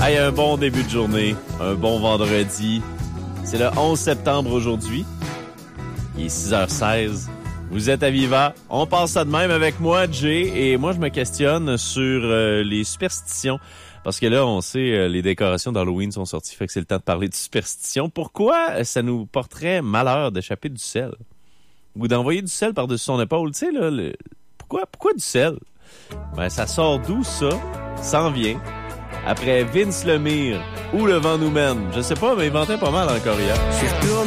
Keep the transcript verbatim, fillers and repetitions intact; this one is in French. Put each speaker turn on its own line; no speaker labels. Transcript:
Hey, un bon début de journée, un bon vendredi. C'est le onze septembre aujourd'hui. Il est six heures seize. Vous êtes à Viva. On passe ça de même avec moi, Jay. Et moi, je me questionne sur euh, les superstitions. Parce que là, on sait, euh, les décorations d'Halloween sont sorties. Fait que c'est le temps de parler de superstitions. Pourquoi ça nous porterait malheur d'échapper du sel? Ou d'envoyer du sel par-dessus son épaule? Tu sais, là, le... pourquoi, pourquoi du sel? Ben, ça sort d'où, ça? Ça en vient. Après Vince Lemire ou Le vent nous mène. Je sais pas, mais il ventait pas mal encore hier.